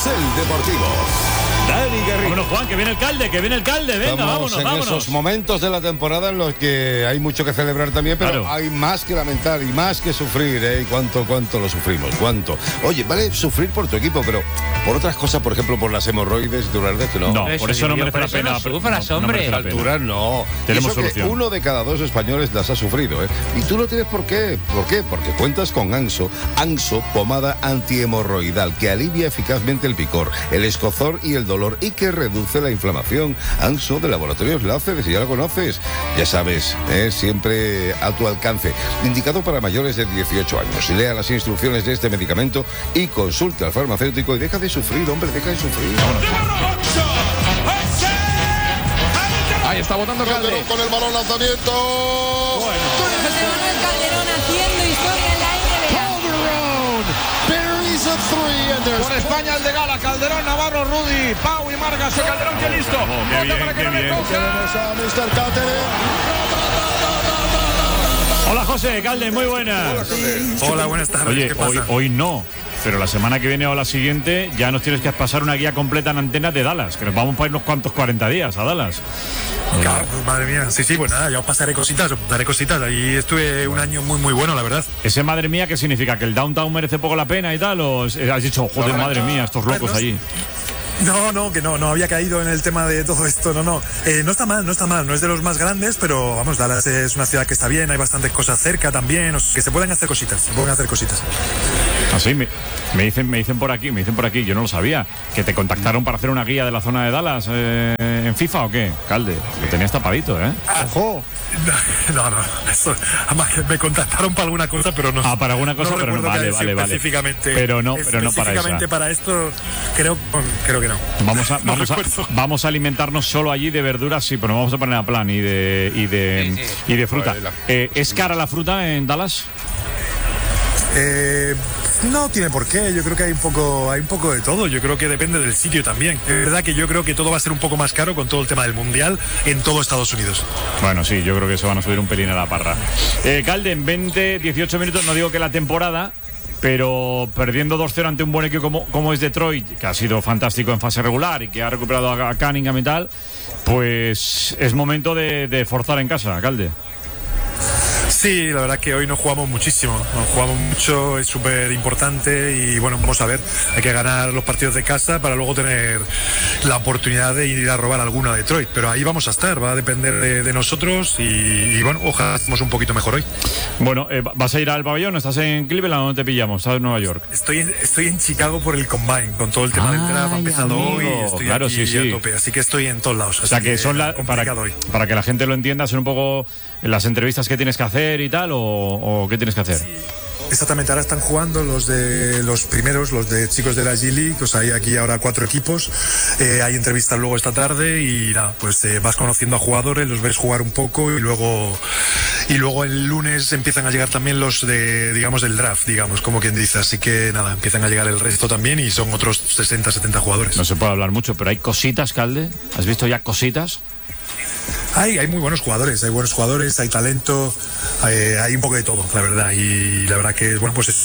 Carrusel Deportivo. Dani Garrido. Vámonos, Juan, que viene el calde, venga, Estamos en vámonos. esos momentos de la temporada en los que hay mucho que celebrar también, pero claro, hay más que lamentar y más que sufrir, ¿eh? Y cuánto lo sufrimos, cuánto. Oye, vale sufrir por tu equipo, pero por otras cosas, por ejemplo, por las hemorroides, tú la verdad es que no. No, por eso no merece la pena. No sufras, hombre. No merece la A pena. altura no. Tenemos Y eso que solución. 1 de cada 2 españoles las ha sufrido, ¿eh? Y tú no tienes por qué. ¿Por qué? Porque cuentas con Anso, pomada antihemorroidal, que alivia eficazmente el picor, el escozor y el dolor y que reduce la inflamación. Anso de Laboratorios Láser, si ya lo conoces. Ya sabes, siempre a tu alcance. Indicado para mayores de 18 años. Lea las instrucciones de este medicamento y consulte al farmacéutico y deja de sufrir, hombre, deja de sufrir. Ahí está botando Calderón con el balón, lanzamiento. José Manuel Calderón haciendo historia en la NBA. Por España el de Gala, Calderón, Navarro, Rudy, Pau y Margas, Calderón, que listo. Qué bien. Hola, José, Calde, muy buenas. Hola, buenas tardes. Oye, ¿Qué pasa? hoy no, pero la semana que viene o la siguiente ya nos tienes que pasar una guía completa en antenas de Dallas, que nos vamos para ir unos cuantos 40 días a Dallas. Claro, madre mía. Sí, pues nada, ya os pasaré cositas, Ahí estuve un año muy bueno, la verdad. Ese madre mía, ¿qué significa? ¿Que el downtown merece poco la pena y tal? ¿O has dicho, joder, madre mía, estos locos allí? No había caído en el tema de todo esto, no. No está mal, no es de los más grandes, pero vamos, Dallas es una ciudad que está bien, hay bastantes cosas cerca también, que se pueden hacer cositas, Así me dicen por aquí, yo no lo sabía, que te contactaron para hacer una guía de la zona de Dallas en FIFA o qué, Calde, lo tenías tapadito, ¿eh? ¡Ojo! No, eso, además, me contactaron para alguna cosa, pero no. Para alguna cosa, pero no, vale. Específicamente. Pero no para esa. Específicamente para esto, creo que no. Vamos a alimentarnos solo allí de verduras, sí, pero nos vamos a poner a plan y de fruta. ¿Es cara la fruta en Dallas? No tiene por qué, yo creo que hay un poco de todo, yo creo que depende del sitio también. Es verdad que yo creo que todo va a ser un poco más caro con todo el tema del Mundial en todo Estados Unidos. Bueno, sí, yo creo que se van a subir un pelín a la parra. Calde, en 18 minutos, no digo que la temporada, pero perdiendo 2-0 ante un buen equipo como es Detroit, que ha sido fantástico en fase regular y que ha recuperado a Cunningham y tal, pues es momento de forzar en casa, Calde. Sí, la verdad que hoy nos jugamos muchísimo, es súper importante y bueno, vamos a ver, hay que ganar los partidos de casa para luego tener la oportunidad de ir a robar alguno a Detroit, pero ahí vamos a estar, va a depender de nosotros y bueno, ojalá estemos un poquito mejor hoy. Bueno, ¿vas a ir al pabellón? ¿Estás en Cleveland o no te pillamos? ¿Estás en Nueva York? Estoy en Chicago por el Combine, con todo el tema del draft, ha empezado hoy y estoy aquí a tope, así que estoy en todos lados. O sea que son para que la gente lo entienda, son un poco las entrevistas que tienes que hacer y tal, o qué tienes que hacer. Sí. Exactamente, ahora están jugando los primeros, los de chicos de la G-League, pues hay aquí ahora 4 equipos, hay entrevistas luego esta tarde y nada, pues vas conociendo a jugadores, los ves jugar un poco y luego el lunes empiezan a llegar también los del draft, como quien dice, así que nada, empiezan a llegar el resto también y son otros 60-70 jugadores. No se puede hablar mucho, pero hay cositas, Calde, ¿has visto ya cositas? Hay muy buenos jugadores, hay talento, hay un poco de todo, la verdad, y la verdad que, bueno, pues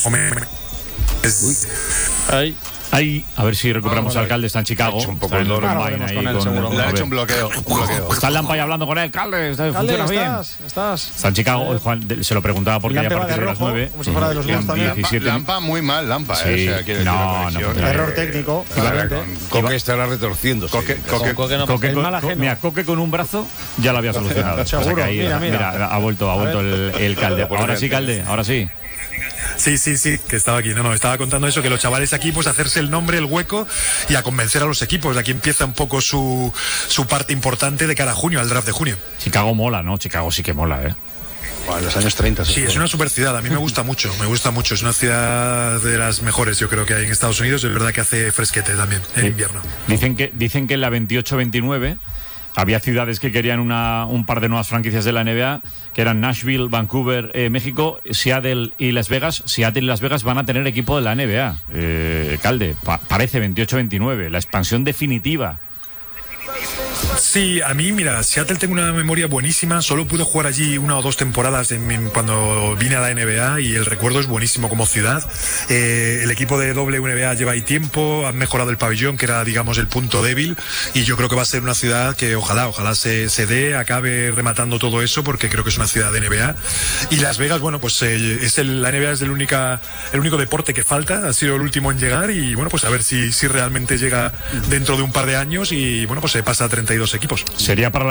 a ver si recuperamos al Alcalde, está en Chicago. Un poco el Le ha hecho un bloqueo. Está el Lampa ahí hablando con él, Alcalde, funciona bien. Estás. Está en Chicago, Juan se lo preguntaba porque ya a partir de las 9. Como si fuera de los Bulls también. Lampa, muy mal, Lampa. Sí, no, Error técnico, claramente. Coque estará retorciendo. Mira, Coque con un brazo ya lo había solucionado. Seguro, O sea que ahí, mira. ha vuelto el Calde. Ahora sí, Calde, ahora sí. Sí, que estaba aquí. No, estaba contando eso, que los chavales aquí, pues hacerse el nombre, el hueco y a convencer a los equipos. Aquí empieza un poco su parte importante de cara a junio, al draft de junio. Chicago mola, ¿no? Chicago sí que mola, Bueno, los años 30. Sí, es una super ciudad, a mí me gusta mucho. Es una ciudad de las mejores, yo creo, que hay en Estados Unidos. Es verdad que hace fresquete también en invierno. Dicen que en la 28-29 había ciudades que querían un par de nuevas franquicias de la NBA, que eran Nashville, Vancouver, México, Seattle y Las Vegas. Seattle y Las Vegas van a tener equipo de la NBA. Calde, parece 28-29, la expansión definitiva. Sí, a mí, mira, Seattle tengo una memoria buenísima. Solo pude jugar allí 1 o 2 temporadas cuando vine a la NBA y el recuerdo es buenísimo como ciudad. El equipo de WNBA lleva ahí tiempo, han mejorado el pabellón, que era, digamos, el punto débil, y yo creo que va a ser una ciudad que ojalá se dé, acabe rematando todo eso, porque creo que es una ciudad de NBA. Y Las Vegas, bueno, pues la NBA es el único deporte que falta, ha sido el último en llegar, y bueno, pues a ver si realmente llega dentro de un par de años y bueno, pues se pasa a 32 equipos. Sería para la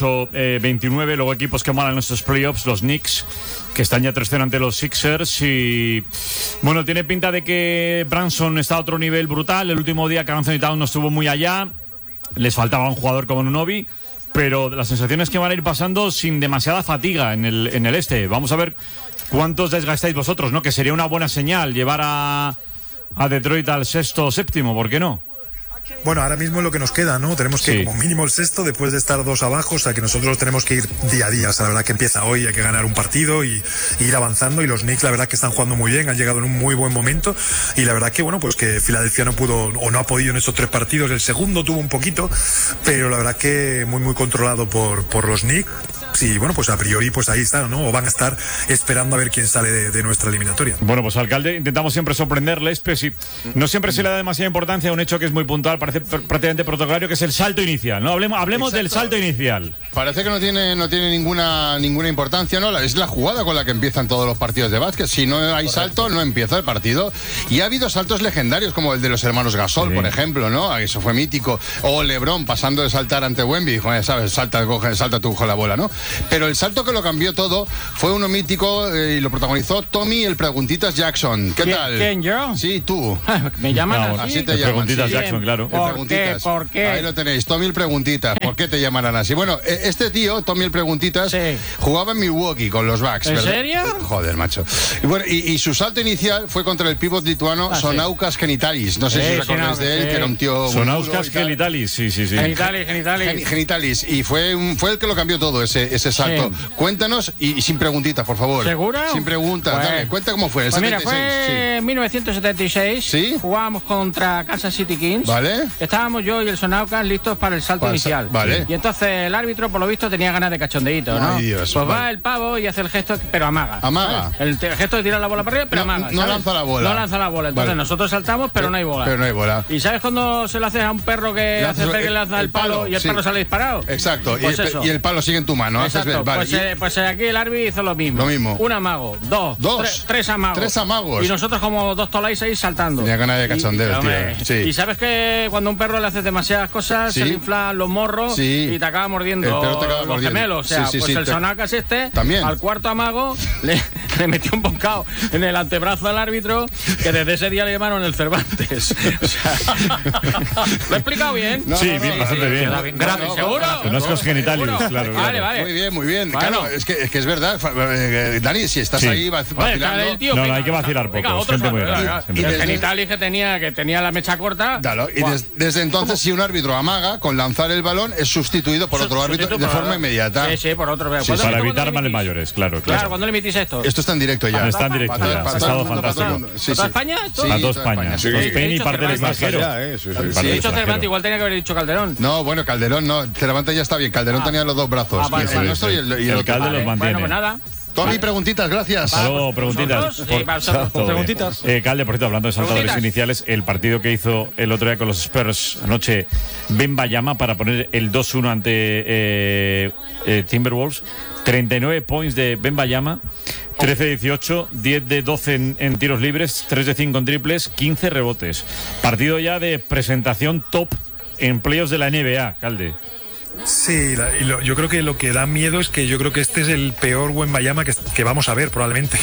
28-29, luego equipos que malan nuestros playoffs, los Knicks, que están ya 3-0 ante los Sixers, y bueno, tiene pinta de que Branson está a otro nivel brutal. El último día que Anthony Towns no estuvo muy allá, les faltaba un jugador como Nunobi, pero la sensación es que van a ir pasando sin demasiada fatiga en el este. Vamos a ver cuántos desgastáis vosotros, ¿no? Que sería una buena señal llevar a Detroit al 6º o 7º, ¿por qué no? Bueno, ahora mismo es lo que nos queda, ¿no? Tenemos que ir como mínimo el 6º después de estar 2 abajo, o sea que nosotros tenemos que ir día a día. O sea, la verdad que empieza hoy, hay que ganar un partido y ir avanzando, y los Knicks la verdad que están jugando muy bien, han llegado en un muy buen momento, y la verdad que bueno, pues que Filadelfia no pudo o no ha podido en estos 3 partidos. El segundo tuvo un poquito, pero la verdad que muy controlado por los Knicks. Y bueno, pues a priori pues ahí están, ¿no? O van a estar esperando a ver quién sale de nuestra eliminatoria. Bueno, pues alcalde, intentamos siempre sorprenderles, pero sí, no siempre se le da demasiada importancia a un hecho que es muy puntual, parece prácticamente protocolario, que es el salto inicial, ¿no? Hablemos del salto inicial. Parece que no tiene ninguna importancia, ¿no? Es la jugada con la que empiezan todos los partidos de básquet. Si no hay salto, no empieza el partido. Y ha habido saltos legendarios, como el de los hermanos Gasol, por ejemplo, ¿no? Eso fue mítico. O LeBron pasando de saltar ante Wemby, joder, ¿sabes? Salta tú con la bola, ¿no? Pero el salto que lo cambió todo fue uno mítico y lo protagonizó Tommy el Preguntitas Jackson. ¿Qué tal? ¿Quién, yo? Sí, tú. ¿Me llaman así? así? Te llaman. Preguntitas sí. Jackson, claro. ¿Por qué? Ahí lo tenéis, Tommy el Preguntitas. ¿Por qué te llamarán así? Bueno, este tío, Tommy el Preguntitas, jugaba en Milwaukee con los Bucks. ¿En ¿verdad? serio? Joder, macho. Y, bueno, y su salto inicial fue contra el pívot lituano Sonaukas Genitalis. No sé si os acordáis de él, que era un tío... Sonaukas Genitalis, sí. Genitalis. Y fue el que lo cambió todo, ese salto. Cuéntanos, y sin preguntitas, por favor. ¿Seguro? Sin preguntas, Pues, dale. Cuenta cómo fue, el pues 76. Mira, fue en 1976. ¿Sí? Jugábamos contra Kansas City Kings. Vale. Estábamos yo y el Sonaukas listos para el salto inicial. Vale. Y entonces el árbitro, por lo visto, tenía ganas de cachondeíto, ¿no? Ay, Dios, pues va el pavo y hace el gesto, pero amaga. Amaga. El gesto de tirar la bola para arriba, pero amaga. No lanza la bola. No lanza la bola. Entonces nosotros saltamos, pero no hay bola. Pero no hay bola. ¿Y sabes cuando se lo haces a un perro que hace que lanza el palo y el perro sale disparado? Exacto. Pues y el palo sigue en tu mano. Exacto. Vale. Pues aquí el árbitro hizo lo mismo. Lo mismo. Un amago, tres amagos. 3 amagos. Y nosotros como 2 tolais ahí saltando. Tenía ganas de cachondeo, tío. Sí. Y sabes que cuando a un perro le haces demasiadas cosas, se le inflan los morros y te acaba mordiendo el perro te acaba los mordiendo. gemelos. O sea, el Sonaukas también. al cuarto amago le metió un bocado en el antebrazo al árbitro, que desde ese día le llamaron el Cervantes. O sea, ¿lo he explicado bien? Sí, bastante bien. ¿Seguro? Sonaukas Genitalis, claro. Vale. Muy bien. Bueno. Claro, es que es verdad. Dani, si estás ahí vacilando... No, hay que vacilar poco. Gente muy grande. Y el Genitalis que tenía la mecha corta. Claro, y desde entonces, si un árbitro amaga con lanzar el balón, es sustituido por otro árbitro de forma inmediata. Sí, por otro. Para evitar males mayores, claro. Claro, ¿cuándo le emitís esto? Esto está en directo ya. Está en directo ya. Ha estado fantástico. ¿A toda España? A toda España. Spain y parte del extranjero. He dicho Cervantes, igual tenía que haber dicho Calderón. No, bueno, Calderón no. Cervantes ya está bien. Calderón tenía los 2 brazos. El nuestro y el otro. Calde los mantiene. Bueno, pues nada. Tommy, preguntitas, gracias. Hasta luego, preguntitas. Preguntitas. Calde, por cierto, hablando de saltadores iniciales, el partido que hizo el otro día con los Spurs anoche, Wembanyama, para poner el 2-1 ante Timberwolves. 39 points de Wembanyama, 13-18, 10 de 12 en tiros libres, 3 de 5 en triples, 15 rebotes. Partido ya de presentación top en playoffs de la NBA, Calde. Sí, yo creo que lo que da miedo es que yo creo que este es el peor Wembanyama que vamos a ver probablemente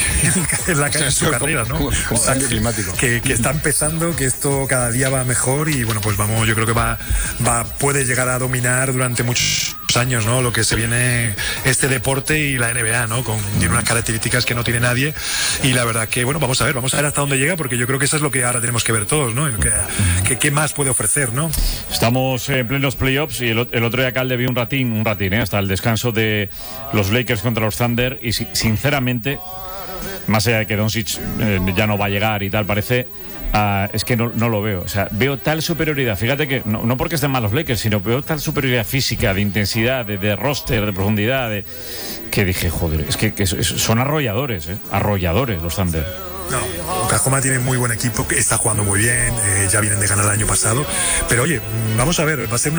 en su carrera, ¿no? Como cambio climático. Que está empezando, que esto cada día va mejor y bueno, pues vamos, yo creo que puede llegar a dominar durante muchos años, ¿no? Lo que se viene este deporte y la NBA, ¿no? Tiene unas características que no tiene nadie y la verdad que, bueno, vamos a ver hasta dónde llega, porque yo creo que eso es lo que ahora tenemos que ver todos, ¿no? ¿Qué más puede ofrecer, ¿no? Estamos en plenos playoffs y el otro día Calde vi un ratín, hasta el descanso de los Lakers contra los Thunder y sinceramente, más allá de que Doncic ya no va a llegar y tal, parece Es que no lo veo. O sea, veo tal superioridad. Fíjate que no porque estén mal los Lakers, sino veo tal superioridad física, de intensidad, de roster, de profundidad, que dije, joder, es que son arrolladores, arrolladores los Thunder. No, Oklahoma tiene muy buen equipo, que está jugando muy bien, ya vienen de ganar el año pasado, pero oye, vamos a ver, va a ser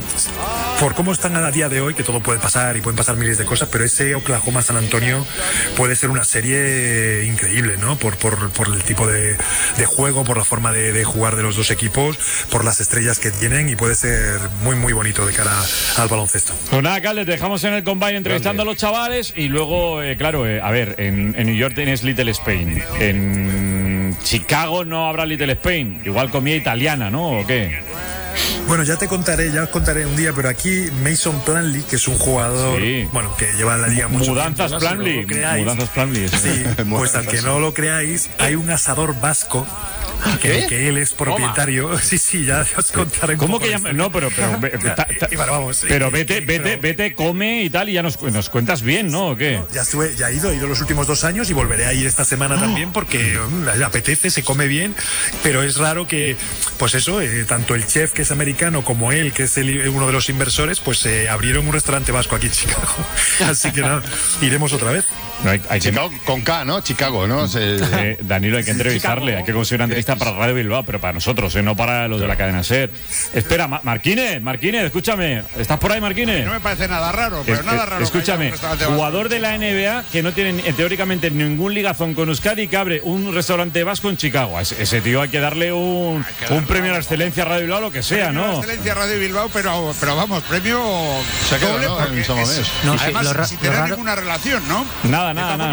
por cómo están a día de hoy, que todo puede pasar y pueden pasar miles de cosas, pero ese Oklahoma-San Antonio puede ser una serie increíble, ¿no? Por el tipo de juego, por la forma de jugar de los dos equipos, por las estrellas que tienen, y puede ser muy, muy bonito de cara al baloncesto. Pues nada, Calde, te dejamos en el Combine entrevistando a los chavales y luego, claro, a ver, en New York tienes Little Spain, en Chicago no habrá Little Spain, igual comida italiana, ¿no? ¿O qué? Bueno, ya os contaré un día, pero aquí Mason Plumlee, que es un jugador, bueno, que lleva en la liga mucho Mudanzas tiempo, Plumlee, Mudanzas Plumlee. Sí, pues al que no lo creáis, hay un asador vasco que él es propietario. Sí, ya os contaré. ¿Cómo que llama? No, pero vamos. Pero vete, come y tal, y ya nos cuentas bien, ¿no? ¿O qué? Ya he ido los últimos 2 años y volveré a ir esta semana también, porque apetece, se come bien, pero es raro que, pues eso, tanto el chef, que es americano, como él, que es uno de los inversores, pues abrieron un restaurante vasco aquí en Chicago. Así que nada, iremos otra vez. No, hay Chicago, con K, ¿no? Chicago, ¿no? Danilo, hay que entrevistarle, hay que conseguir una entrevista para Radio Bilbao, pero para nosotros, no para los de la cadena SER. Espera, Marquínez, escúchame. ¿Estás por ahí, Marquínez? No me parece nada raro, pero nada raro. Escúchame, jugador de la NBA que no tiene teóricamente ningún ligazón con Euskadi, que abre un restaurante vasco en Chicago. Ese tío hay que darle un premio a la excelencia a Radio Bilbao, lo que sea, ¿no? Excelencia a Radio Bilbao, pero vamos, premio doble, ¿no? Además, sin tener ninguna relación, ¿no? Nada.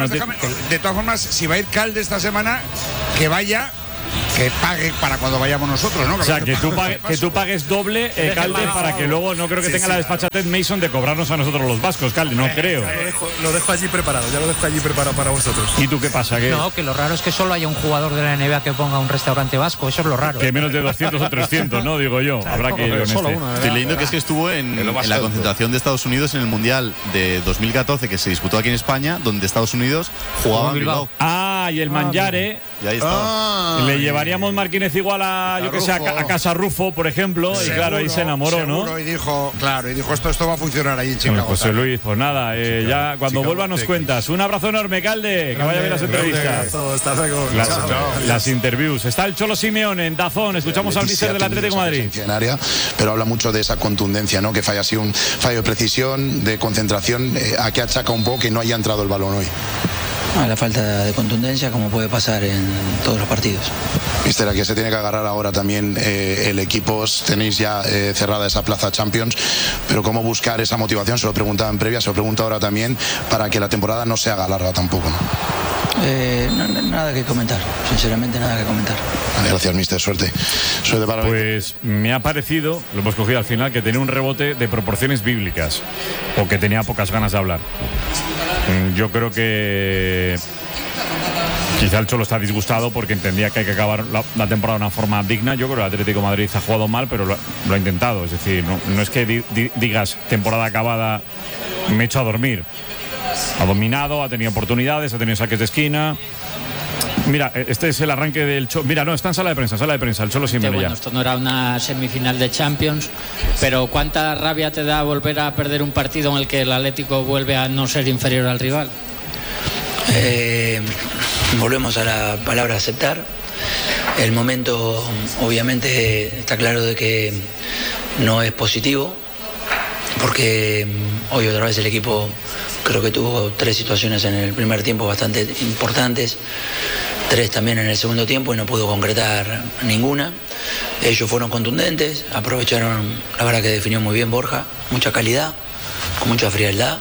De todas formas, si va a ir Calde esta semana, que vaya, que pague para cuando vayamos nosotros, ¿no? O sea, que tú pagues doble, Calde, para que luego no creo que tenga la desfachatez Mason de cobrarnos a nosotros los vascos, Calde, no creo. Lo dejo allí preparado, para vosotros. ¿Y tú qué pasa? No, que lo raro es que solo haya un jugador de la NBA que ponga un restaurante vasco, eso es lo raro. Que menos de 200 o 300, ¿no? Digo yo, habrá que ir con Estoy leyendo que es que estuvo en la concentración de Estados Unidos en el Mundial de 2014, que se disputó aquí en España, donde Estados Unidos jugaba en Bilbao. Y el Mangiare. Y ahí estaba. Le llevaríamos Marquínez igual a Casarrufo, por ejemplo, y claro, ahí se enamoró, ¿no? Y dijo, esto va a funcionar ahí en Chicago. José Luis, pues nada, ya cuando vuelva nos cuentas. Un abrazo enorme, Calde, que vaya bien las entrevistas. Hasta luego. Las interviews. Está el Cholo Simeone en Dazón, escuchamos al míster del Atlético de Madrid. Pero habla mucho de esa contundencia, ¿no? Que falla así un fallo de precisión, de concentración, a que achaca un poco que no haya entrado el balón hoy. La falta de contundencia, como puede pasar en todos los partidos. Mister, a que se tiene que agarrar ahora también el equipo. Tenéis ya cerrada esa plaza Champions, pero cómo buscar esa motivación, se lo preguntaba en previa, se lo pregunto ahora también, para que la temporada no se haga larga tampoco, ¿no? Nada que comentar, sinceramente nada que comentar. Gracias, mister, suerte para Pues me ha parecido, lo hemos cogido al final, que tenía un rebote de proporciones bíblicas, o que tenía pocas ganas de hablar. Yo creo que quizá el Cholo está disgustado porque entendía que hay que acabar la temporada de una forma digna. Yo creo que el Atlético de Madrid ha jugado mal, pero lo ha intentado. Es decir, no es que digas temporada acabada, me echo a dormir. Ha dominado, ha tenido oportunidades, ha tenido saques de esquina. Mira, este es el arranque del Cholo. Mira, no, está en sala de prensa, el Cholo Simeone ya. Esto no era una semifinal de Champions, pero ¿cuánta rabia te da volver a perder un partido en el que el Atlético vuelve a no ser inferior al rival? Volvemos a la palabra aceptar. El momento, obviamente, está claro de que no es positivo, porque hoy otra vez el equipo creo que tuvo 3 situaciones en el primer tiempo bastante importantes, 3 también en el segundo tiempo, y no pudo concretar ninguna. Ellos fueron contundentes, aprovecharon, la verdad que definió muy bien Borja, mucha calidad, con mucha frialdad.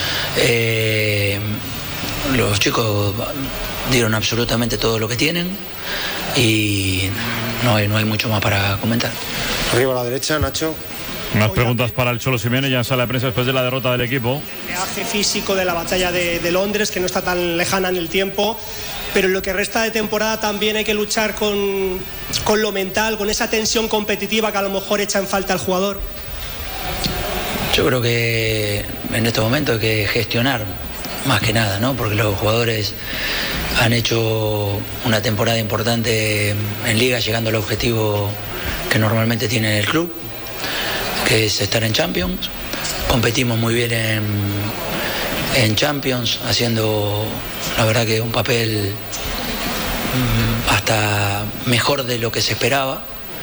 Los chicos dieron absolutamente todo lo que tienen y no hay mucho más para comentar. Arriba a la derecha, Nacho. Unas preguntas para el Cholo Simeone ya en sala de prensa después de la derrota del equipo. El viaje físico de la batalla de Londres, que no está tan lejana en el tiempo, pero en lo que resta de temporada también hay que luchar con lo mental, con esa tensión competitiva que a lo mejor echa en falta al jugador. Yo creo que en este momento hay que gestionar más que nada, ¿no? Porque los jugadores han hecho una temporada importante en Liga, llegando al objetivo que normalmente tiene el club, que es estar en Champions. Competimos muy bien en Champions, haciendo la verdad que un papel hasta mejor de lo que se esperaba.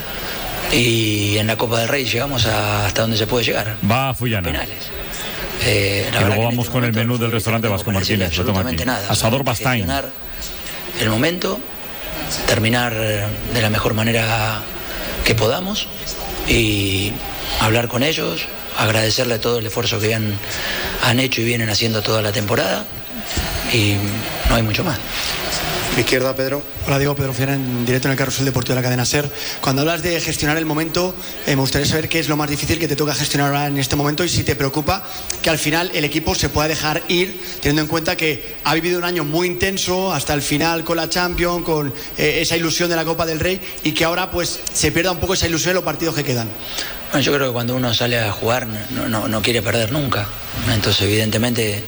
Y en la Copa del Rey llegamos hasta donde se puede llegar. Va a Fullana. Penales. Y luego vamos con el menú del restaurante Vasco Martínez. Lo toma aquí. Asador Bastain. El momento, terminar de la mejor manera que podamos y hablar con ellos, agradecerle todo el esfuerzo que han hecho y vienen haciendo toda la temporada, y no hay mucho más. Izquierda, Pedro. Hola, Diego, Pedro Fiera, en directo en el Carrusel Deportivo de la cadena SER. Cuando hablas de gestionar el momento, me gustaría saber qué es lo más difícil que te toca gestionar ahora en este momento, y si te preocupa que al final el equipo se pueda dejar ir, teniendo en cuenta que ha vivido un año muy intenso hasta el final con la Champions, con esa ilusión de la Copa del Rey, y que ahora pues se pierda un poco esa ilusión en los partidos que quedan. Bueno, yo creo que cuando uno sale a jugar no quiere perder nunca. Entonces, evidentemente,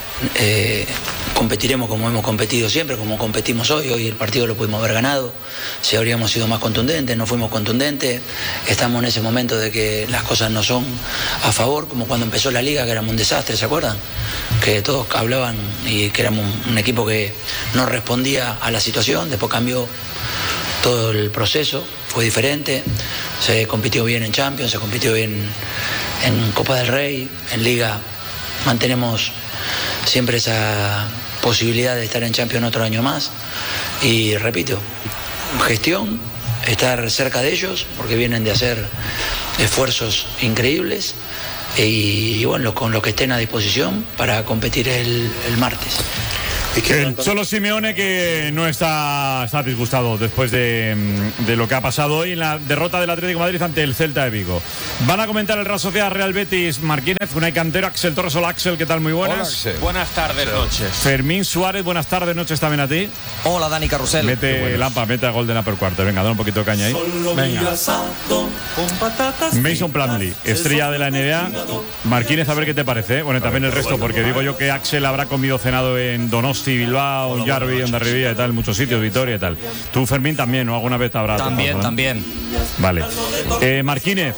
competiremos como hemos competido siempre, como competimos hoy. Hoy el partido lo pudimos haber ganado si habríamos sido más contundentes, no fuimos contundentes. Estamos en ese momento de que las cosas no son a favor, como cuando empezó la Liga, que éramos un desastre, ¿se acuerdan? Que todos hablaban y que éramos un equipo que no respondía a la situación. Después cambió todo el proceso, fue diferente, se compitió bien en Champions, se compitió bien en Copa del Rey, en Liga mantenemos siempre esa posibilidad de estar en Champions otro año más, y repito, gestión, estar cerca de ellos porque vienen de hacer esfuerzos increíbles, y bueno, con lo que estén a disposición para competir el martes. El Cholo Simeone, que no está disgustado después de lo que ha pasado hoy en la derrota del Atlético de Madrid ante el Celta de Vigo. Van a comentar el Real Sociedad Real Betis Martínez, Unai Cantero, Axel Torres. Hola, Axel, ¿qué tal? Muy buenas. Hola, buenas tardes, noches. Fermín Suárez, buenas tardes, noches también a ti. Hola, Dani Carrusel. Mete Lampa, mete a gol de Upper Cuarto. Venga, da un poquito de caña ahí. Venga. Mason Plumlee, estrella de la NBA. Martínez, a ver qué te parece. Bueno, también el resto, porque digo yo que Axel habrá comido cenado en Donosti, Bilbao, Jarvi, Hondarribia y tal, en muchos sitios, Vitoria y tal. Tú, Fermín, también, ¿no? ¿Alguna vez te habrá tocado, ¿no? También. Vale. Martínez,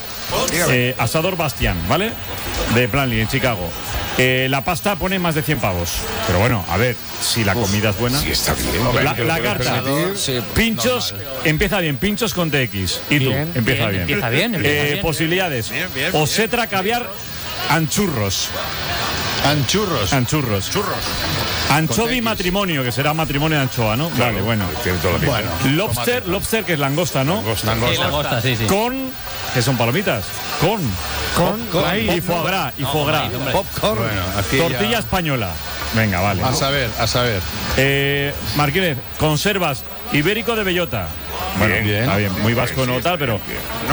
Asador Bastián, ¿vale? De Plumlee, en Chicago. La pasta pone más de 100 pavos. Pero bueno, a ver, si la comida es buena. Sí, está bien. La carta. Pinchos, empieza bien. Pinchos con TX. Y tú, empieza bien. Empieza bien. Posibilidades. Osetra, caviar, anchurros. Anchurros. Anchovy matrimonio, que será matrimonio de anchoa, ¿no? Claro, vale, bueno. Lobster, que es langosta, ¿no? Langosta, sí. Con, que son palomitas. Con y foie gras. Popcorn. Bueno, tortilla española. Venga, vale. A saber. Martínez, conservas ibérico de bellota. Bueno, bien. Está bien, muy vasco no tal, pero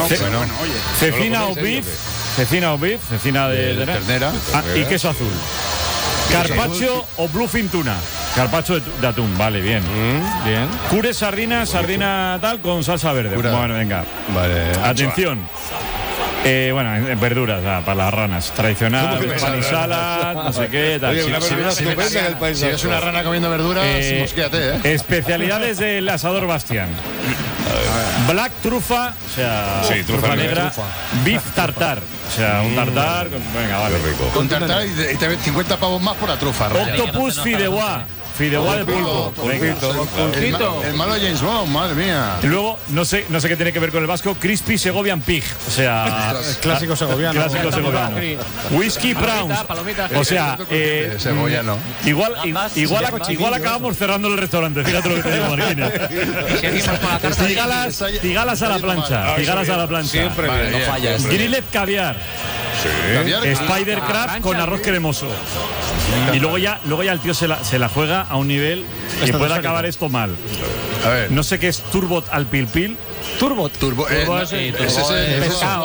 cecina o beef, cecina de ternera, y queso azul. Carpaccio o bluefin tuna. Carpaccio de atún, vale, bien. Bien. Cure sardina tal con salsa verde. Bueno, venga. Vale. Atención. Bueno, verduras para las ranas. Tradicional, pan y salad, no sé qué, tal. Oye, si ves una rana comiendo verduras, mosquéate, Especialidades del Asador Bastián. Black trufa, o sea, trufa negra. Beef tartar, o sea, un tartar. Venga, vale. Con tartar y te ven 50 pavos más por la trufa. Octopus fideuá. Fideuá de pulpo. El malo James Bond, madre mía. Y luego, no sé qué tiene que ver con el vasco, Crispy Segovian Pig. O sea, clásico segoviano. Whisky Prawns. O sea, segoviano. Igual acabamos cerrando el restaurante. Fíjate lo que te digo, Martínez. Cigalas a la plancha. Siempre no fallas. Grilled caviar. Spider Crab con arroz cremoso. Y luego ya el tío se la juega a un nivel que puede acabar esto mal. A ver. No sé qué es turbot al pilpil. Turbo sí, ese es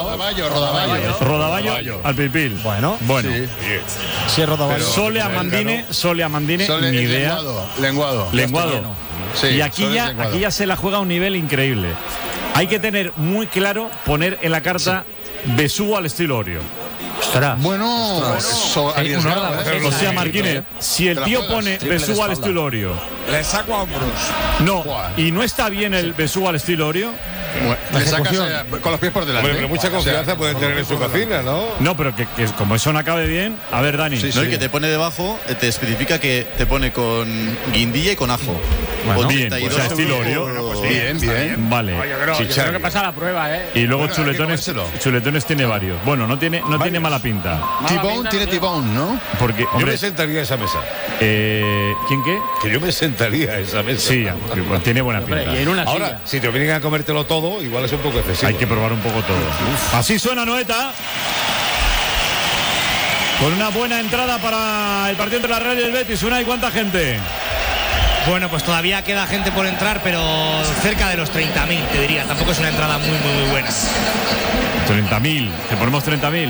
rodaballo al pilpil. Bueno. Sí, es rodaballo. Sole a mandine, ni idea. Lenguado. Sí, y aquí ya se la juega a un nivel increíble. Hay que tener muy claro poner en la carta besugo al estilo Oreo. Bueno, eso arriesgado, O sea, Marquines, si el tío pone besugo al estilo Orio. Le saco a hombros. No, y no está bien el besugo al estilo Orio. Le sacas con los pies por delante. Hombre, pero mucha confianza pueden tener en su cocina, ¿no? No, pero que como eso no acabe bien. A ver, Dani. Sí, y que te pone debajo, te especifica que te pone con guindilla y con ajo. Bueno, bien, o sea, estilo Orio. Bueno, pues bien. Vale. Yo creo que pasa la prueba, Y luego chuletones tiene varios. Bueno, no tiene mala pinta. T-Bone tiene T-Bone, ¿no? Porque, hombre, yo me sentaría a esa mesa. ¿Quién qué? Que yo me sentaría a esa mesa. Sí, tiene buena pinta. Y en una Ahora, silla. si te obligan a comértelo todo, igual es un poco excesivo. Hay que probar un poco todo. Así suena Noeta. Con una buena entrada para el partido entre la Real y el Betis. ¿Y cuánta gente? Bueno, pues todavía queda gente por entrar, pero cerca de los 30.000, te diría. Tampoco es una entrada muy buena. 30.000. ¿Te ponemos 30.000?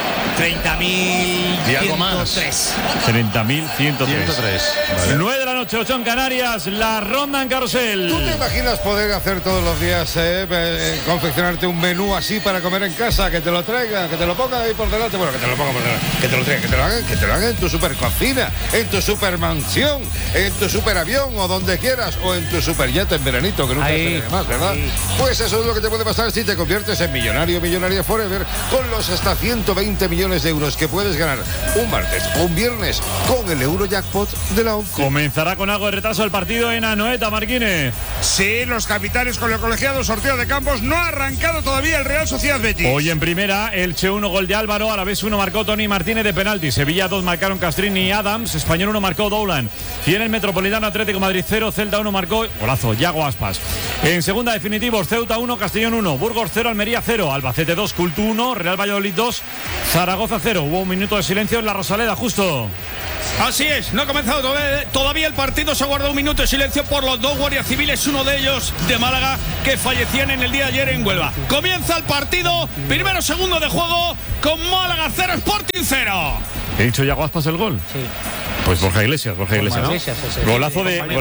30.000 y algo más. 30.103. Vale. 9 de la noche, 8 en Canarias, la ronda en carrusel. ¿Tú te imaginas poder hacer todos los días, confeccionarte un menú así para comer en casa, que te lo traigan, que te lo pongan ahí por delante? Bueno, que te lo pongan por delante, que te lo traigan, que te lo hagan en tu supercocina, en tu supermansión, en tu superavión o donde quieras, o en tu superjet en veranito, que nunca se ve más, ¿verdad? Sí. Pues eso es lo que te puede pasar si te conviertes en millonaria forever con los hasta 120 millones de euros que puedes ganar un martes o un viernes con el Eurojackpot de la ONCE. Comenzará con algo de retraso el partido en Anoeta, Marquines. Sí, los capitanes con los colegiados, sorteo de campos. No ha arrancado todavía el Real Sociedad Betis. Hoy en primera, Elche 1, gol de Álvaro. A la vez 1 marcó Tony Martínez de penalti. Sevilla 2 marcaron Castrini y Adams. Español 1 marcó Doulan. Y en el Metropolitano Atlético Madrid 0, Celta 1 marcó golazo Yago Aspas. En segunda, definitivos, Ceuta 1, Castellón 1, Burgos 0, Almería 0, Albacete 2, Cultu 1, Real Valladolid 2, Zaragoza 0. Hubo un minuto de silencio en la Rosaleda, justo. Así es, no ha comenzado todavía el partido. Se ha guardado un minuto de silencio por los dos guardias civiles, uno de ellos de Málaga, que fallecían en el día de ayer en Huelva. Comienza el partido, primero segundo de juego, con Málaga 0, Sporting 0. ¿He dicho Yago Aspas el gol? Sí. Pues Borja Iglesias. Golazo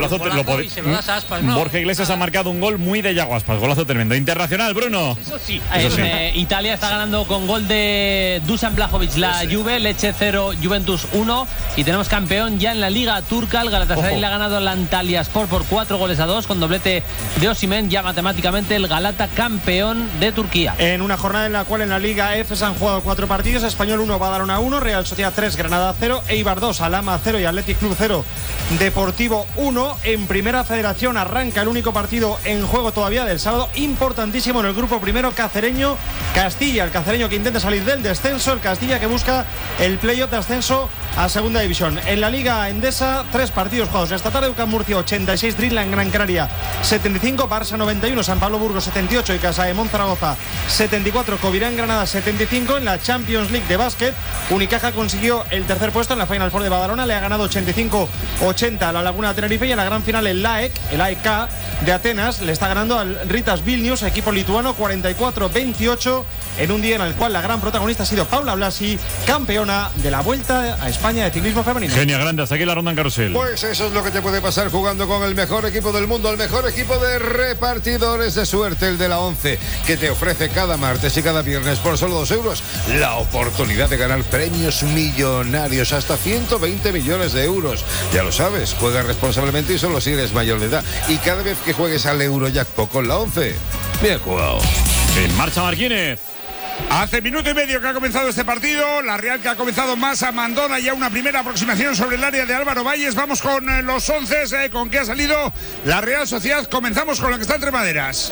¿no? Borja Iglesias ha marcado un gol muy de Yago Aspas. Golazo tremendo. Internacional, Bruno. Eso sí. Italia está ganando con gol de Dusan Blajovic la Juve, Lecce 0, Juventus 1. Y tenemos campeón ya en la Liga Turca. El Galatasaray le ha ganado al Antalyaspor por 4-2 con doblete de Osimhen. Ya matemáticamente el Galata campeón de Turquía. En una jornada en la cual en la Liga F se han jugado 4 partidos. Español 1, Badalona 1, Real Sociedad 3, Granada 0, Eibar 2, Alhama 0 y Athletic Club 0, Deportivo 1. En Primera Federación arranca el único partido en juego todavía del sábado, importantísimo en el grupo primero, Cacereño Castilla, el Cacereño que intenta salir del descenso, el Castilla que busca el playoff de ascenso a segunda división. En la Liga Endesa, 3 partidos jugados esta tarde: UCAM Murcia 86, Dreamland Gran Canaria 75, Barça 91, San Pablo Burgos 78 y Casaemón Zaragoza 74, Covirán Granada 75. En la Champions League de básquet, Unicaja consiguió el tercer puesto en la Final Four de Badalona, le ha ganado 85-80 a la Laguna de Tenerife, y en la gran final el AEK de Atenas le está ganando al Ritas Vilnius, equipo lituano, 44-28, en un día en el cual la gran protagonista ha sido Paula Blasi, campeona de la Vuelta a España de ciclismo femenino. Genia grande, hasta aquí la ronda en carrusel. Pues eso es lo que te puede pasar jugando con el mejor equipo del mundo, el mejor equipo de repartidores de suerte, el de la ONCE, que te ofrece cada martes y cada viernes por solo 2 euros la oportunidad de ganar premios millonarios, hasta 120 millones de euros. Ya lo sabes, juega responsablemente y solo si eres mayor de edad. Y cada vez que juegues al Eurojackpot con la ONCE, bien jugado. En marcha Marquines. Hace minuto y medio que ha comenzado este partido. La Real, que ha comenzado más abandona ya una primera aproximación sobre el área de Álvaro Valles. Vamos con los 11, con que ha salido la Real Sociedad. Comenzamos con lo que está entre maderas.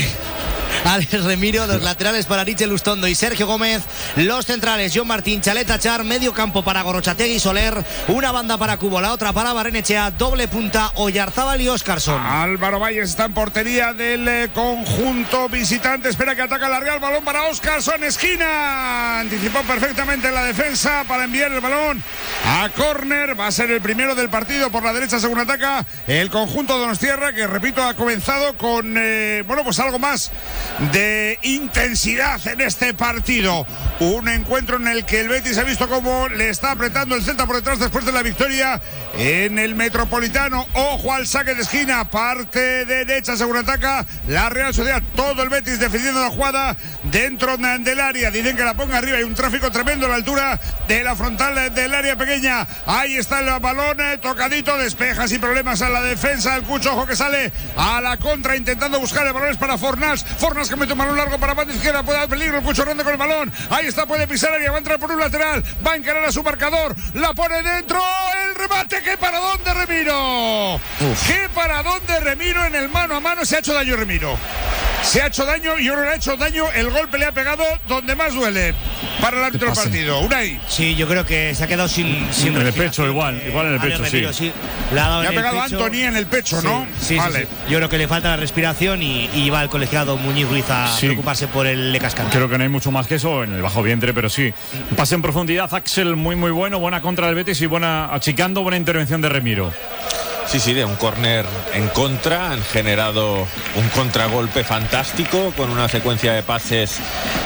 Alex Remiro, los laterales para Richel Lustondo y Sergio Gómez, los centrales John Martín, Chaleta Char, medio campo para Gorrochategui y Soler, una banda para Cubo, la otra para Barrenechea, doble punta Oyarzábal y Óscarson. Álvaro Valles está en portería del conjunto visitante, espera que ataca la Real, balón para Óscarson, esquina, anticipó perfectamente la defensa para enviar el balón a córner, va a ser el primero del partido por la derecha según ataca el conjunto de Donostierra, que repito ha comenzado con pues algo más de intensidad en este partido. Un encuentro en el que el Betis ha visto cómo le está apretando el Celta por detrás después de la victoria en el Metropolitano. Ojo al saque de esquina, parte derecha según ataca la Real Sociedad. Todo el Betis defendiendo la jugada dentro del área. Dicen que la ponga arriba, hay un tráfico tremendo a la altura de la frontal del área pequeña. Ahí está el balón tocadito, despeja sin problemas a la defensa. El Cucho, ojo que sale a la contra intentando buscar el balón para Fornals que mete un balón largo para banda izquierda, puede dar peligro. El Cucho ronda con el balón, ahí está, puede pisar área, va a entrar por un lateral, va a encarar a su marcador, la pone dentro, el remate, qué paradón de Remiro. Qué paradón de Remiro en el mano a mano. Se ha hecho daño Remiro, se ha hecho daño y ahora le ha hecho daño. El golpe le ha pegado donde más duele para el árbitro del partido. Unai. Sí, yo creo que se ha quedado sin en el pecho, igual en el pecho, Remiro, sí. Le ha pegado a Antony en el pecho, ¿no? Sí, vale. Sí. Yo creo que le falta la respiración y va el colegiado Muñiz Ruiz a preocuparse por el Lecascan. Creo que no hay mucho más que eso en el bajo vientre, pero sí. Pase en profundidad, Axel, muy bueno, buena contra del Betis y buena achicando, buena intervención de Remiro. Sí, de un córner en contra, han generado un contragolpe fantástico con una secuencia de pases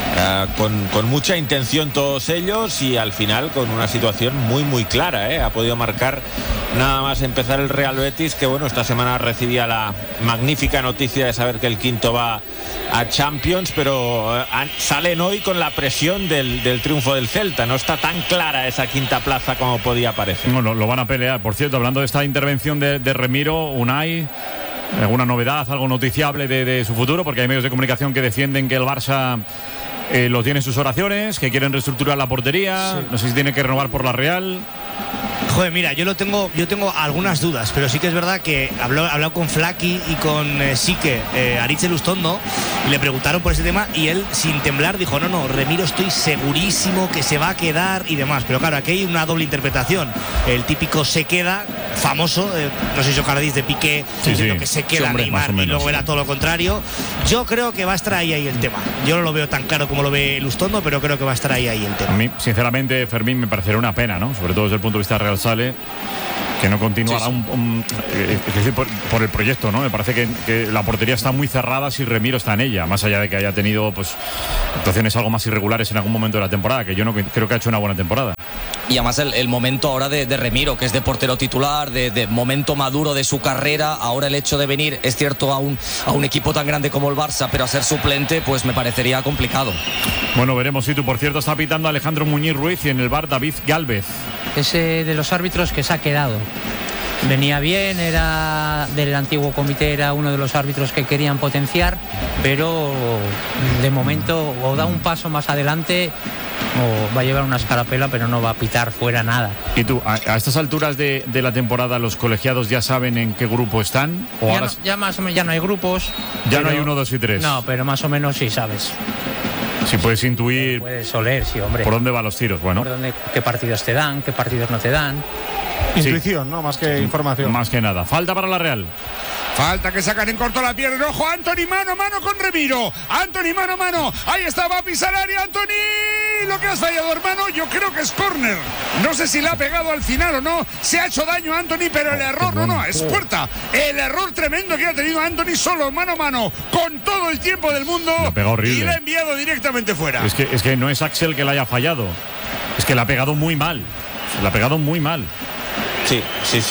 con mucha intención todos ellos y al final con una situación muy clara, ha podido marcar nada más empezar el Real Betis, que bueno, esta semana recibía la magnífica noticia de saber que el quinto va a Champions, pero salen hoy con la presión del triunfo del Celta. No está tan clara esa quinta plaza como podía parecer. No, lo van a pelear. Por cierto, hablando de esta intervención de Remiro, Unai, ¿alguna novedad, algo noticiable de su futuro? Porque hay medios de comunicación que defienden que el Barça lo tiene en sus oraciones, que quieren reestructurar la portería, no sé si tiene que renovar por la Real. Joder, mira, yo tengo algunas dudas, pero sí que es verdad que he hablado con Flaki y con Sique, Aritz Lustondo, y le preguntaron por ese tema y él sin temblar dijo, no, Remiro estoy segurísimo que se va a quedar y demás, pero claro, aquí hay una doble interpretación. El típico se queda, famoso, no sé si os acordáis de Piqué, diciendo que se queda Neymar y luego era todo lo contrario. Yo creo que va a estar ahí el tema. Yo no lo veo tan claro como lo ve Lustondo, pero creo que va a estar ahí el tema. A mí, sinceramente, Fermín, me parecería una pena, ¿no? Sobre todo desde el punto de vista Real Sale, que no continuará es decir, por el proyecto, ¿no? Me parece que la portería está muy cerrada si Remiro está en ella, más allá de que haya tenido pues actuaciones algo más irregulares en algún momento de la temporada, que yo no creo que ha hecho una buena temporada. Y además el momento ahora de Remiro, que es de portero titular, de momento maduro de su carrera. Ahora el hecho de venir, es cierto, a un equipo tan grande como el Barça, pero a ser suplente, pues me parecería complicado. Bueno, veremos. Si tú, por cierto, está pitando Alejandro Muñiz Ruiz y en el bar David Gálvez. Ese de los árbitros que se ha quedado. Venía bien, era del antiguo comité, era uno de los árbitros que querían potenciar, pero de momento o da un paso más adelante o va a llevar una escarapela, pero no va a pitar fuera nada. ¿Y tú, a estas alturas de la temporada, los colegiados ya saben en qué grupo están? ¿O ya, ahora... no, ya más o menos ya no hay grupos. Ya no hay 1, 2 y 3. No, pero más o menos sí sabes. Si puedes intuir. Puedes oler, sí, hombre. ¿Por dónde van los tiros? Bueno. ¿Qué partidos te dan? ¿Qué partidos no te dan? Intuición, ¿no? Más que información. Más que nada. Falta para la Real. Falta que sacan en corto la pierna. Ojo, Antony mano a mano con Remiro. Antony mano a mano. Ahí está, va a pisar área Antony. Lo que has fallado, hermano, yo creo que es córner. No sé si le ha pegado al final o no. Se ha hecho daño a Antony, pero el error no, es puerta. El error tremendo que ha tenido Antony solo, mano a mano, con todo el tiempo del mundo. Lo ha pegado horrible. Y le ha enviado directamente fuera. Es que no es Axel que le haya fallado. Es que le ha pegado muy mal. Le ha pegado muy mal. Sí,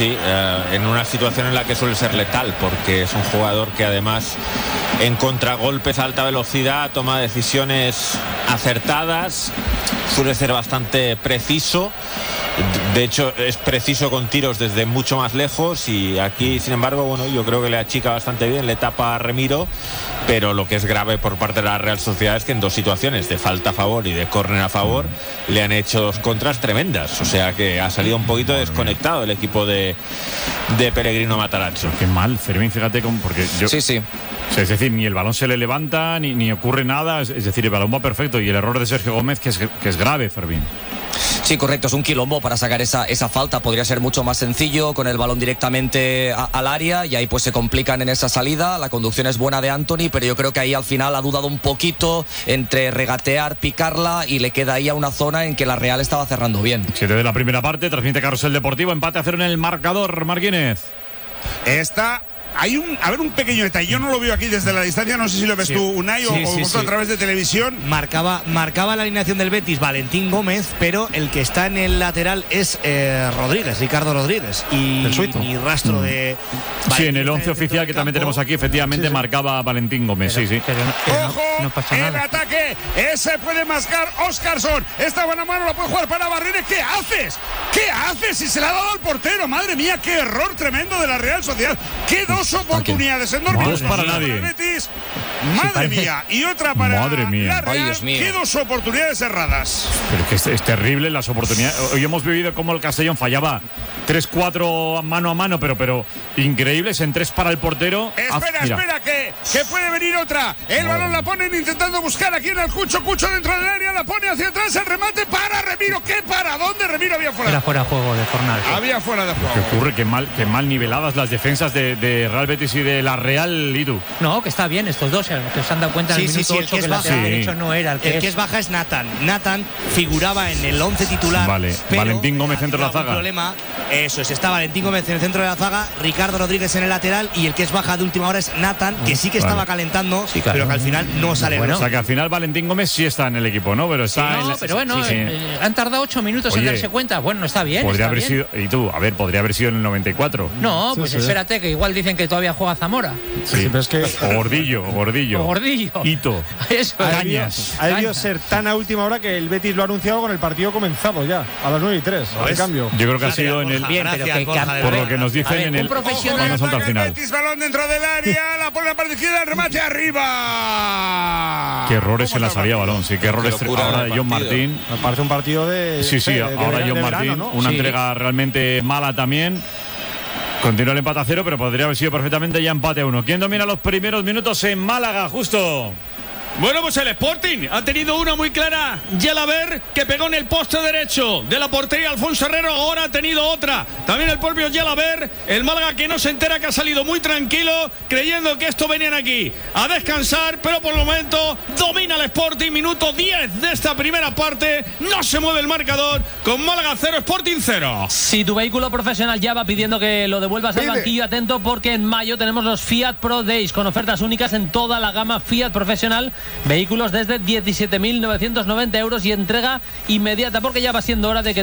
en una situación en la que suele ser letal, porque es un jugador que además en contragolpes a alta velocidad toma decisiones acertadas, suele ser bastante preciso. De hecho, es preciso con tiros desde mucho más lejos y aquí, sin embargo, bueno, yo creo que le achica bastante bien, le tapa a Remiro, pero lo que es grave por parte de la Real Sociedad es que en dos situaciones de falta a favor y de córner a favor le han hecho dos contras tremendas, o sea que ha salido un poquito desconectado el equipo de Pellegrino Matarazzo. Qué mal, Fermín, fíjate porque yo... Sí. Es decir, ni el balón se le levanta, ni ocurre nada, es decir, el balón va perfecto y el error de Sergio Gómez que es grave, Fermín. Sí, correcto, es un quilombo para sacar esa falta. Podría ser mucho más sencillo con el balón directamente al área y ahí pues se complican en esa salida. La conducción es buena de Antony, pero yo creo que ahí al final ha dudado un poquito entre regatear, picarla y le queda ahí a una zona en que la Real estaba cerrando bien. 7 de la primera parte, transmite Carrusel Deportivo, empate a 0 en el marcador, Marquínez. Está hay un pequeño detalle. Yo no lo veo aquí desde la distancia, no sé si lo ves tú, Unai, o a través de televisión. Marcaba la alineación del Betis Valentín Gómez, pero el que está en el lateral es Ricardo Rodríguez. Y ni rastro de... Sí, en el 11 oficial que también tenemos aquí, efectivamente marcaba Valentín Gómez. ¡Ojo! No pasa nada. El ataque, ese puede mascar Óscarson. Esta buena mano la puede jugar para Barrines. ¿Qué haces? ¿Qué haces? Si se la ha dado al portero. Madre mía, qué error tremendo de la Real Sociedad. Qué dos oportunidades en 2 minutos. Dos para nadie. Betis. Madre mía. Y otra para Madre mía. la Real. Ay, Dios mío. Qué dos oportunidades erradas. Pero es que es terrible las oportunidades. Hoy hemos vivido cómo el Castellón fallaba 3-4 mano a mano, pero increíbles en 3 para el portero. Espera, que puede venir otra. El balón la ponen intentando buscar aquí en el Cucho dentro del área, la pone hacia atrás, el remate para Remiro. ¿Qué para? ¿Dónde Remiro había fuera? Era fuera de juego de Fornal. Había fuera de juego. ¿Qué ocurre? Qué mal niveladas las defensas de Real Betis y de la Real, Idu. No, que está bien estos dos, que se han dado cuenta en el minuto 8 que el lateral derecho no era el que es baja es Nathan. Nathan figuraba en el 11 titular. Vale, Valentín Gómez centro de la zaga. Problema, eso es, está Valentín Gómez en el centro de la zaga, Ricardo Rodríguez en el lateral y el que es baja de última hora es Nathan, que sí que estaba calentando, pero que al final no sale. O sea que al final Valentín Gómez sí está en el equipo, ¿no? Pero está pero bueno, han tardado 8 minutos en darse cuenta. Bueno, está bien. Podría haber sido, y tú, a ver, podría haber sido en el 94. No, pues espérate, que igual dicen que todavía juega Zamora. Sí, pero es que o Gordillo. Hito. Eso. Cañas. Ha debido ser tan a última hora que el Betis lo ha anunciado con el partido comenzado ya, a las 9:03. De cambio. Yo creo que ha sido en el. Bien, por lo que nos dicen en el. Profesional. Al final. Betis, balón dentro del área, la pone la parte izquierda, el remate arriba. Qué errores en la salida de balón, sí, qué errores ahora de John Martín. Me parece un partido de. Sí, ahora John Martín, ¿no? Una entrega realmente mala también. Continúa el empate a 0, pero podría haber sido perfectamente ya empate a 1. ¿Quién domina los primeros minutos en Málaga, justo? Bueno, pues el Sporting ha tenido una muy clara. Yalaber, que pegó en el poste derecho de la portería Alfonso Herrero. Ahora ha tenido otra. También el propio Yalaber. El Málaga que no se entera, que ha salido muy tranquilo, creyendo que esto venían aquí a descansar. Pero por el momento domina el Sporting. Minuto 10 de esta primera parte. No se mueve el marcador. Con Málaga 0, Sporting 0. Si tu vehículo profesional ya va pidiendo que lo devuelvas al banquillo, atento, porque en mayo tenemos los Fiat Pro Days con ofertas únicas en toda la gama Fiat profesional. Vehículos desde 17.990 euros y entrega inmediata, porque ya va siendo hora de que